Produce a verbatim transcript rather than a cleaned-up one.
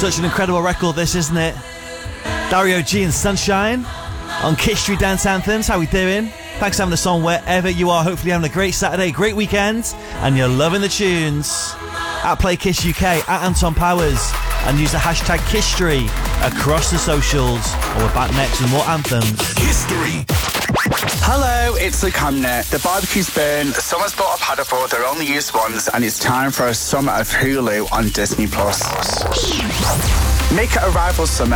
Such an incredible record, this, isn't it? Dario G and Sunshine on Kiss Street Dance Anthems. How we doing? Thanks for having the song wherever you are. Hopefully you're having a great Saturday, great weekend, and you're loving the tunes. At Play Kiss U K, at Anton Powers, and use the hashtag Kisstory across the socials. And we're back next with more anthems. History. Hello, it's Luke Hamner. The barbecue's burn, someone's bought a paddleboard, they're only used once, and it's time for a summer of Hulu on Disney Plus. Make it a rival summer